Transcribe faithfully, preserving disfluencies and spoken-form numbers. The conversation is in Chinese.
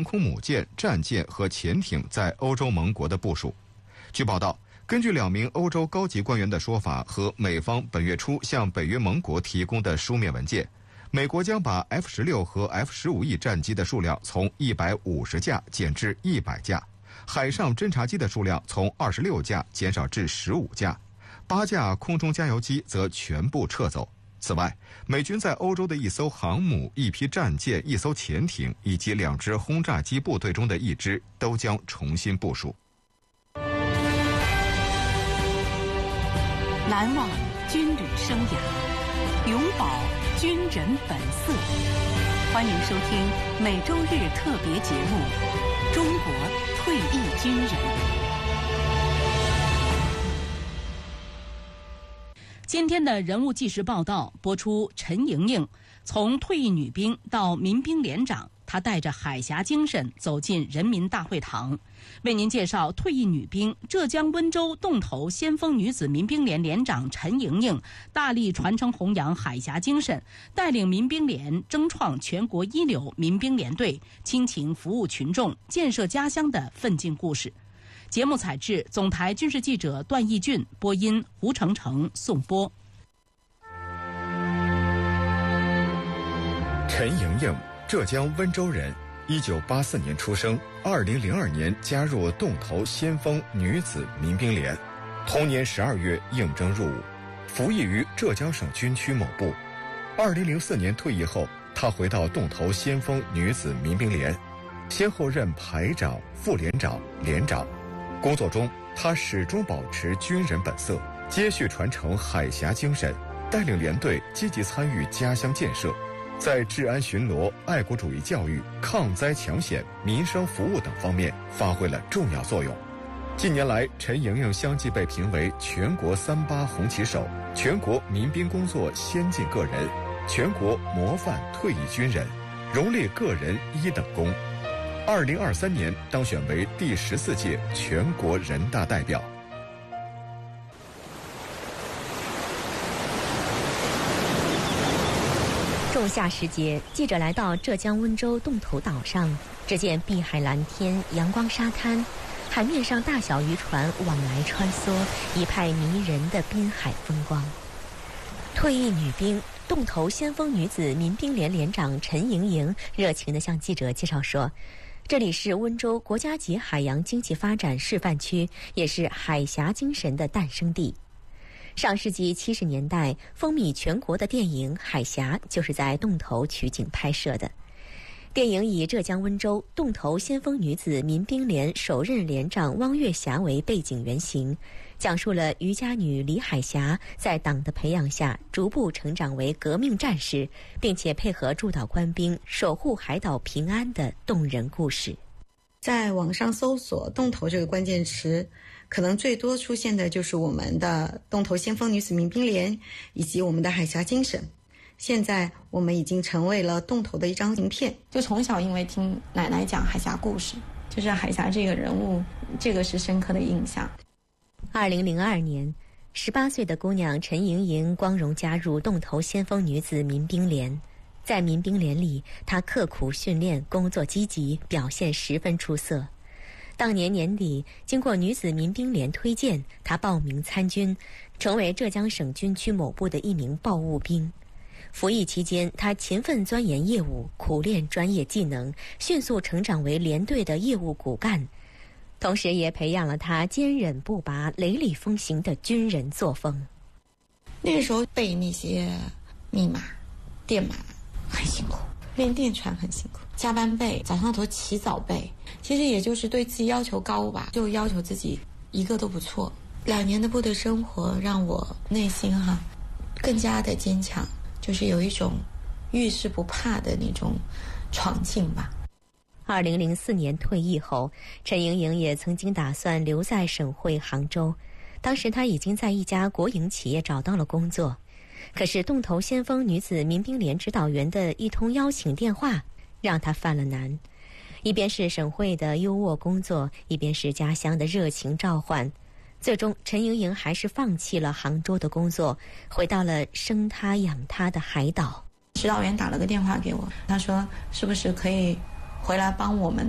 航空母舰、战舰和潜艇在欧洲盟国的部署。据报道，根据两名欧洲高级官员的说法和美方本月初向北约盟国提供的书面文件，美国将把 F 十六 和 F 十五 E 战机的数量从一百五十架减至一百架，海上侦察机的数量从二十六架减少至十五架，八架空中加油机则全部撤走。此外，美军在欧洲的一艘航母、一批战舰、一艘潜艇以及两支轰炸机部队中的一支都将重新部署。 难忘军旅生涯，永葆军人本色。欢迎收听每周日特别节目《中国退役军人》。今天的人物纪实报道播出，陈莹莹从退役女兵到民兵连长，她带着海峡精神走进人民大会堂，为您介绍退役女兵浙江温州洞头先锋女子民兵连连长陈莹莹大力传承弘扬海峡精神，带领民兵连争创全国一流民兵连队，亲情服务群众、建设家乡的奋进故事。节目采制总台军事记者段义俊，播音胡成成、宋波。 陈莹莹，浙江温州人，一九八四年出生，二零零二年加入洞头先锋女子民兵连，同年十二月应征入伍，服役于浙江省军区某部。二零零四年退役后，她回到洞头先锋女子民兵连，先后任排长、副连长、连长。工作中，他始终保持军人本色，接续传承海峡精神，带领连队积极参与家乡建设，在治安巡逻、爱国主义教育、抗灾抢险、民生服务等方面发挥了重要作用。近年来，陈莹莹相继被评为全国三八红旗手、全国民兵工作先进个人、全国模范退役军人，荣列个人一等功。二零二三年当选为第十四届全国人大代表。 仲夏时节，记者来到浙江温州洞头岛上，只见碧海蓝天、阳光沙滩，海面上大小渔船往来穿梭，一派迷人的滨海风光。退役女兵、洞头先锋女子民兵连连长陈莹莹热情地向记者介绍说，这里是温州国家级海洋经济发展示范区，也是海峡精神的诞生地。上世纪七十年代，风靡全国的电影《海峡》就是在洞头取景拍摄的。电影以浙江温州洞头先锋女子民兵连首任连长汪月霞为背景原型，讲述了渔家女李海霞在党的培养下逐步成长为革命战士，并且配合驻岛官兵守护海岛平安的动人故事。 在网上搜索洞头这个关键词，可能最多出现的就是我们的洞头先锋女子民兵连以及我们的海峡精神。现在我们已经成为了洞头的一张名片。 就从小因为听奶奶讲海峡故事，就是海峡这个人物，这个是深刻的印象。 二零零二年，十八岁的姑娘陈莹莹光荣加入洞头先锋女子民兵连。在民兵连里，她刻苦训练，工作积极，表现十分出色。当年年底，经过女子民兵连推荐，她报名参军，成为浙江省军区某部的一名报务兵。服役期间，他勤奋钻研业务，苦练专业技能，迅速成长为连队的业务骨干，同时也培养了他坚韧不拔、雷厉风行的军人作风。 那个时候背那些密码、电码很辛苦，练电传很辛苦，加班背，早上头起早背，其实也就是对自己要求高吧，就要求自己一个都不错。两年的部队生活让我内心哈更加的坚强。就是有一种遇事不怕的那种闯劲吧。 二零零四年退役后，陈莹莹也曾经打算留在省会杭州，当时她已经在一家国营企业找到了工作，可是洞头先锋女子民兵连指导员的一通邀请电话让她犯了难。一边是省会的优渥工作，一边是家乡的热情召唤，最终陈莹莹还是放弃了杭州的工作，回到了生她养她的海岛。 指导员打了个电话给我，他说是不是可以回来帮我们